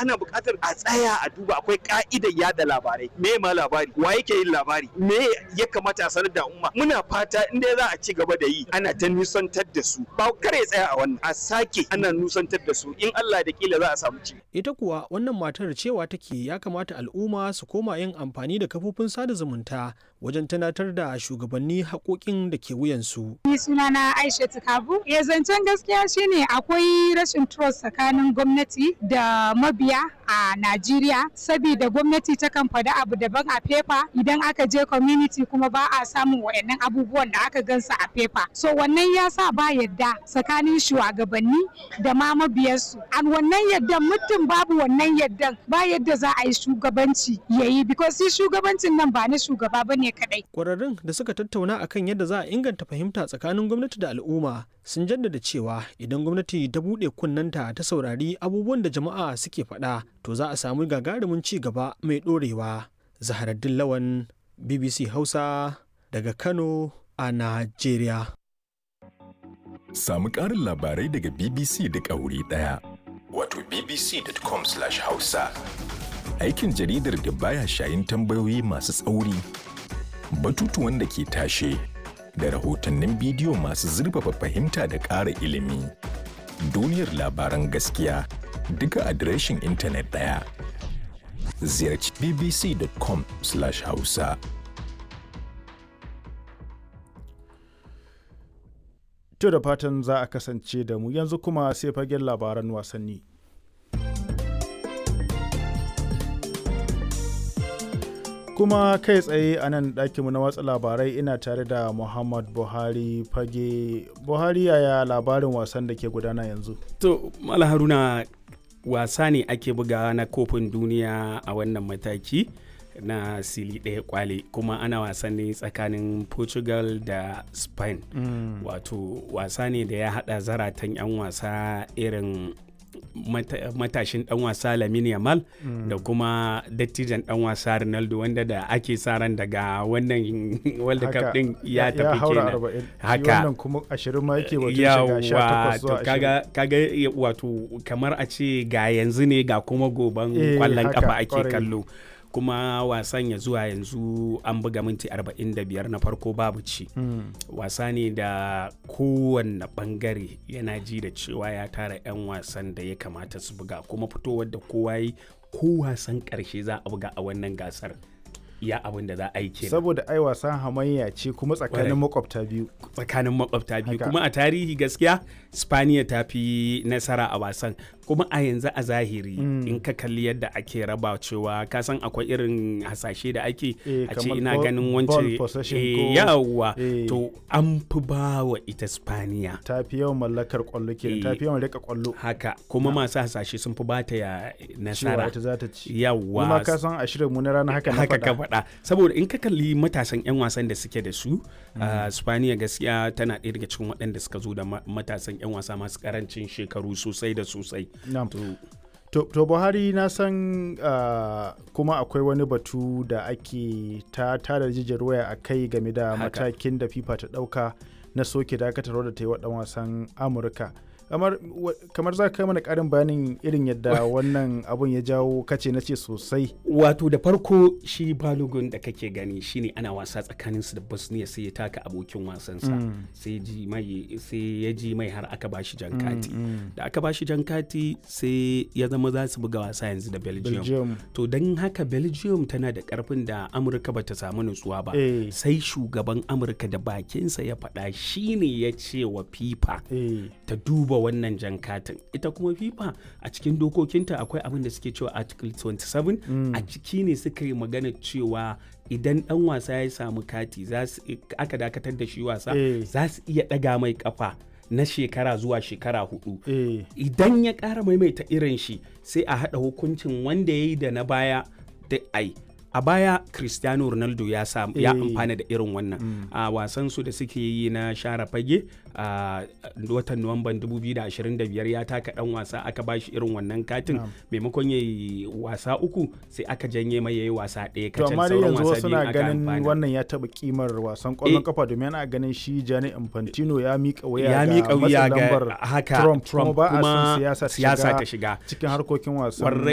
ana buƙatar a tsaya a duba akwai ka'idar yada labarai. Me ma labari? Wa yake yin labari? Me ya kamata a sanar da umma? Muna fata in dai za a ci gaba da yi ana ta nusantar da su. Ba kare tsaya a wannan. A sake ana nusantar da su in Allah da kila za a samu ci. Ita kuwa wannan matar cewa take ya kamata al'umma su koma yin amfani da kafofin sada zumunta wajen tunatar da shugabanni haƙoƙin da ke wuyansu. Ni sunana Aisha Kabu. Zancen gaskiya shine akwai rashin trust tsakanin gwamnati da mabiya a Najeriya saboda gwamnati takan faɗi abu daban a fefa idan aka je community kuma ba a samun wayannan abubuwan da aka gansa a fefa. So wannan ya sa ba yadda tsakanin shugabanni da ma mabiyarsu. An wannan yadda mutum babu wannan yaddan ba yadda za a yi shugabanci yayi because shi shugabancin nan ba na shugaba bane kadai. Kwararrun da suka tattauna akan yadda za a inganta fahimta tsakanin gwamnati da al'umma sun jaddada cewa idan gwamnati ta buɗe kunnanta ta saurari abubuwan da jama'a suke faɗa to za a samu gagarumin ci gaba mai ɗorewa. Zaharaddin Lawan, BBC Hausa daga Kano a Najeriya. Samu ƙarin labarai daga BBC da wuri ɗaya. Wato bbc.com/hausa. Aikin jaridar da baya shayin tambayoyi masu tsauri, batutuwan da ke tashe, da rahotannin bidiyo masu zurfafa fahimta da ƙara ilimi. Duniyar labaran gaskiya duka adireshin intanet ɗaya. Ziyarci bbc.com/hausa. To da fatan za a kasance da mu yanzu kuma sai fagen labaran wasanni. Kuma kai tsaye a nan ɗakinmu na watsa labarai ina tare da Muhammad Buhari fage. Buhari, yaya labarin wasan da ke gudana yanzu? To, Mala Haruna, wasa ne ake bugawa na kofin duniya a wannan mataki na sili ɗaya kwale, kuma ana wasan ne tsakanin Portugal da Spain. Wato wasa ne da ya haɗa zaratan 'yan wasa irin matashin dan wasa Lamine Yamal da kuma dattijan dan wasa Ronaldo, wanda da ake sa ran daga wannan World Cup din ya tafi kenan. Haka wannan kuma 20 ma yake wato shiga 18 zuwa 20. kaga wato kamar a ce ga yanzu ne ga kuma goban kwallon kafa ake kallo. Kuma wasan ya zuwa yanzu an buga minti 45 na farko babu ci. Wasa ne da kowanne bangare yana ji da cewa ya tara 'yan wasan da ya kamata su buga, kuma fitowar da kowa yi ko wasan karshe za a buga a wannan gasar iya abin da za a yi kenan. Saboda ai wasan hamayya ce kuma tsakanin makwabta biyu. Kuma a tarihi gaskiya Spaniya ta fi nasara a wasan, kuma a yanzu a zahiri in ka kalli yadda ake raba cewa ka san akwai irin hasashe da ake a ce ina ganin wance yawa to an fi ba wa ita Spaniya. Ta fi yawan mallakar kwallo kenan, ta fi yawan rika kwallo. Haka kuma masu hasashe sun fi bata ya nasara. Cewa ita za ta ci. Yawa. Kuma ka san a shirin mu na rana haka na faɗa. Saboda in ka kalli matasan 'yan wasan da suke da su, Spaniya gaskiya tana ɗaya daga cikin waɗanda suka zo da matasan 'yan wasa masu karancin shekaru sosai da sosai. To Buhari, na san kuma akwai wani batu da ake ta tada jijiyar waya a kai game da matakin da FIFA ta ɗauka na soke dakatarwa da ta yi wa ɗan wasan Amurka. kamar za ka kai mana karin bayanin irin yadda wannan abun ya jawo kace na ce sosai. Wato da farko shi Balogun da kake gani shine ana wasa tsakaninsu da Bosnia, sai ya taka abokin wasansa sai ya ji mai har aka bashi jan kati. Da aka bashi jan kati sai ya zama za su buga wasa yanzu da Belgium. To don haka Belgium tana da karfin da Amurka bata samu nutsuwa ba. Sai shugaban Amurka da bakinsa ya faɗa shine ya ce wa FIFA ta duba wannan jan katin. Ita kuma FIFA a cikin dokokinta akwai abin da suke cewa Article 27 a ciki ne suka yi magana cewa idan dan wasa ya samu kati aka dakatar da shi wasa za su iya daga mai kafa na shekara zuwa shekara 4. Idan ya ƙara maimaita irin shi sai a haɗa hukuncin wanda ya yi da na baya da a baya Cristiano Ronaldo ya amfana da irin wannan a wasan su da suke yi na share fage a watan Nuwamban 2025 ya taka dan wasa aka bashi irin wannan katin maimakon yayi wasa 3 sai aka janye mai yayi wasa 1 kacan sauran wasa biyu aka amfana. To amma yanzu suna ganin wannan ya taba kimar wasan kwallon kafa domin ana ganin shi Gianni Infantino ya mika wuya ga Trump kuma ba a son siyasa ta shiga cikin harkokin wasan